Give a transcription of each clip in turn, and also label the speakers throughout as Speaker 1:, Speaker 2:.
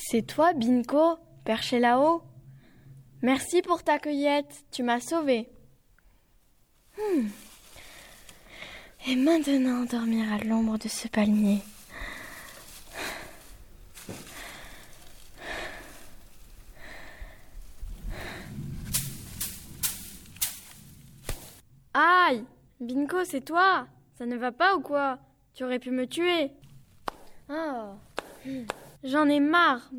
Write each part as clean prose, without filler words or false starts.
Speaker 1: C'est toi, Binko, perché là-haut? Merci pour ta cueillette, tu m'as sauvée. Et maintenant, dormir à l'ombre de ce palmier. Aïe! Binko, c'est toi? Ça ne va pas ou quoi? Tu aurais pu me tuer. Oh. J'en ai marre.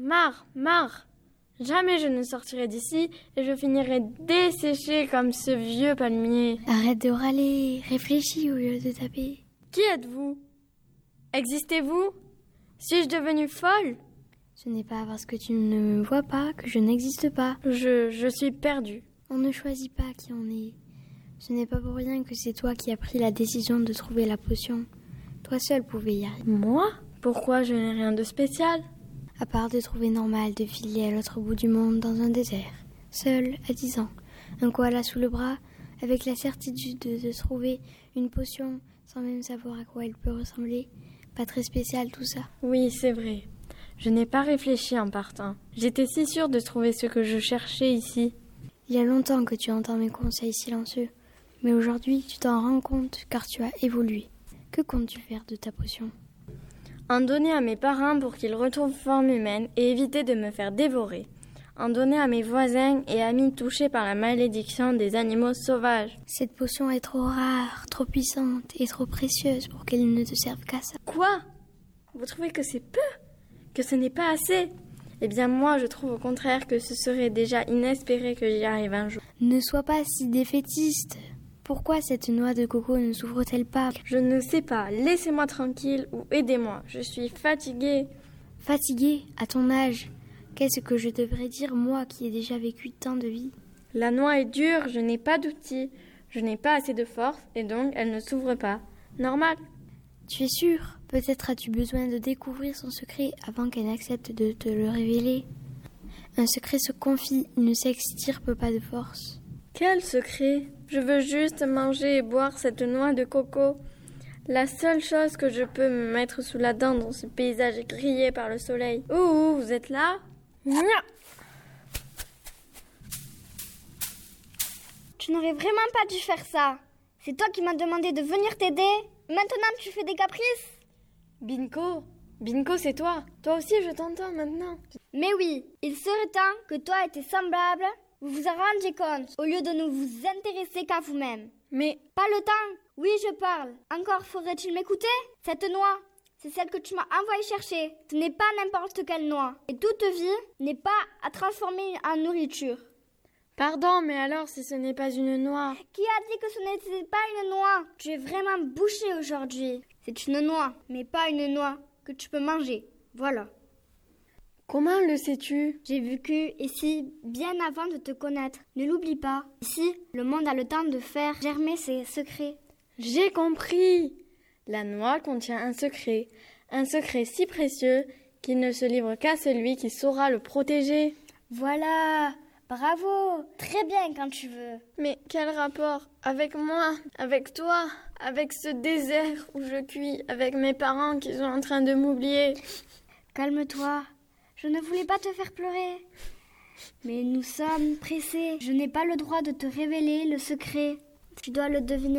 Speaker 1: Jamais je ne sortirai d'ici et je finirai desséché comme ce vieux palmier.
Speaker 2: Arrête de râler, réfléchis au lieu de taper.
Speaker 1: Qui êtes-vous? Existez-vous? Suis-je devenue folle?
Speaker 2: Ce n'est pas parce que tu ne me vois pas que je n'existe pas.
Speaker 1: Je suis perdue.
Speaker 2: On ne choisit pas qui on est. Ce n'est pas pour rien que c'est toi qui as pris la décision de trouver la potion. Toi seul pouvais y arriver.
Speaker 1: Moi? Pourquoi je n'ai rien de spécial?
Speaker 2: À part de trouver normal de filer à l'autre bout du monde dans un désert, seul à 10 ans, un koala sous le bras, avec la certitude de trouver une potion sans même savoir à quoi elle peut ressembler. Pas très spécial tout ça.
Speaker 1: Oui, c'est vrai. Je n'ai pas réfléchi en partant. J'étais si sûre de trouver ce que je cherchais ici.
Speaker 2: Il y a longtemps que tu entends mes conseils silencieux, mais aujourd'hui tu t'en rends compte car tu as évolué. Que comptes-tu faire de ta potion ?
Speaker 1: En donner à mes parents pour qu'ils retrouvent forme humaine et éviter de me faire dévorer. En donner à mes voisins et amis touchés par la malédiction des animaux sauvages.
Speaker 2: Cette potion est trop rare, trop puissante et trop précieuse pour qu'elle ne te serve qu'à ça.
Speaker 1: Quoi? Vous trouvez que c'est peu? Que ce n'est pas assez? Eh bien moi je trouve au contraire que ce serait déjà inespéré que j'y arrive un jour.
Speaker 2: Ne sois pas si défaitiste. Pourquoi cette noix de coco ne s'ouvre-t-elle pas ?
Speaker 1: Je ne sais pas, laissez-moi tranquille ou aidez-moi, je suis fatiguée.
Speaker 2: Fatiguée, à ton âge ? Qu'est-ce que je devrais dire, moi qui ai déjà vécu tant de vie ?
Speaker 1: La noix est dure, je n'ai pas d'outils, je n'ai pas assez de force et donc elle ne s'ouvre pas. Normal.
Speaker 2: Tu es sûre ? Peut-être as-tu besoin de découvrir son secret avant qu'elle n'accepte de te le révéler. Un secret se confie, il ne s'extirpe pas de force.
Speaker 1: Quel secret? Je veux juste manger et boire cette noix de coco. La seule chose que je peux me mettre sous la dent dans ce paysage grillé par le soleil. Ouh, vous êtes là? Nya!
Speaker 3: Tu n'aurais vraiment pas dû faire ça. C'est toi qui m'as demandé de venir t'aider. Maintenant, tu fais des caprices.
Speaker 1: Binko, c'est toi. Toi aussi, je t'entends maintenant.
Speaker 3: Mais oui, il serait temps que toi et tes semblables, vous vous en rendiez compte, au lieu de ne vous intéresser qu'à vous-même.
Speaker 1: Mais...
Speaker 3: Pas le temps. Oui, je parle. Encore faudrait-il m'écouter? Cette noix, c'est celle que tu m'as envoyé chercher. Ce n'est pas n'importe quelle noix. Et toute vie n'est pas à transformer en nourriture.
Speaker 1: Pardon, mais alors si ce n'est pas une noix?
Speaker 3: Qui a dit que ce n'était pas une noix? Tu es vraiment bouché aujourd'hui. C'est une noix, mais pas une noix que tu peux manger. Voilà.
Speaker 1: Comment le sais-tu?
Speaker 3: J'ai vécu ici bien avant de te connaître. Ne l'oublie pas. Ici, le monde a le temps de faire germer ses secrets.
Speaker 1: J'ai compris. La noix contient un secret si précieux qu'il ne se livre qu'à celui qui saura le protéger.
Speaker 3: Voilà. Bravo. Très bien quand tu veux.
Speaker 1: Mais quel rapport avec moi, avec toi, avec ce désert où je cuis, avec mes parents qui sont en train de m'oublier?
Speaker 3: Calme-toi. Je ne voulais pas te faire pleurer. Mais nous sommes pressés. Je n'ai pas le droit de te révéler le secret. Tu dois le deviner.